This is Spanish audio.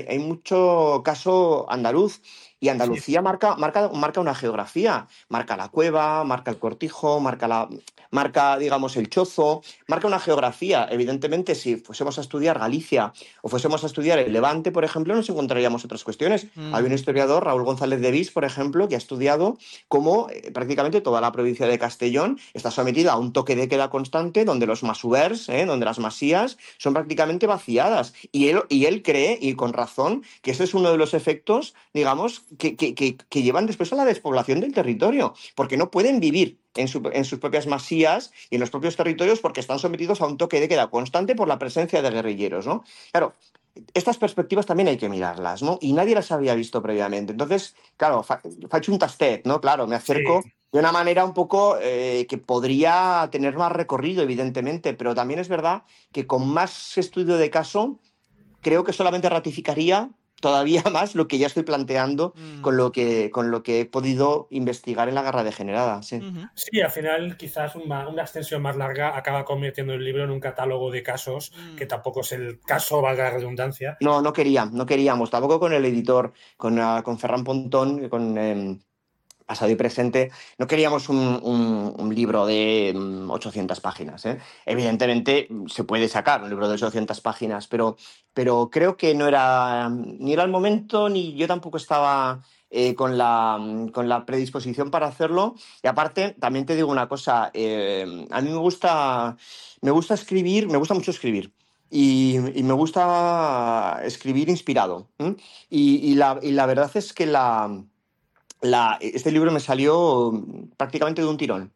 hay mucho caso andaluz y Sí, Andalucía marca una geografía, marca la cueva, marca el cortijo, marca, digamos, el chozo, marca una geografía. Evidentemente, si fuésemos a estudiar Galicia o fuésemos a estudiar el Levante, por ejemplo, nos encontraríamos otras cuestiones. Hay un mm, historiador, Raúl González de Vis, por ejemplo, que ha estudiado cómo prácticamente toda la provincia de Castellón está sometida a un toque de queda constante donde los masovers, donde las masías son prácticamente vaciadas. Y él cree, y con razón, que ese es uno de los efectos, digamos, que llevan después a la despoblación del territorio, porque no pueden vivir en sus propias masías y en los propios territorios porque están sometidos a un toque de queda constante por la presencia de guerrilleros, ¿no? Claro, estas perspectivas también hay que mirarlas, ¿no? Y nadie las había visto previamente. Entonces, claro, faig un tastet, ¿no? Claro, me sí. acerco de una manera un poco que podría tener más recorrido, evidentemente, pero también es verdad que con más estudio de caso, creo que solamente ratificaría todavía más lo que ya estoy planteando Mm, con lo que he podido investigar en la guerra degenerada, sí. ujú, Sí, al final quizás una extensión más larga acaba convirtiendo el libro en un catálogo de casos, que mm. tampoco es el caso, valga la redundancia. No, no queríamos, tampoco con el editor, con Ferran Pontón, con pasado y presente, no queríamos un libro de 800 páginas, ¿eh? Evidentemente se puede sacar un libro de 800 páginas, pero creo que no era ni era el momento, ni yo tampoco estaba con la predisposición para hacerlo. Y aparte, también te digo una cosa, a mí me gusta escribir, me gusta mucho escribir. Y me gusta escribir inspirado. ¿M? Y la verdad es que este libro me salió prácticamente de un tirón.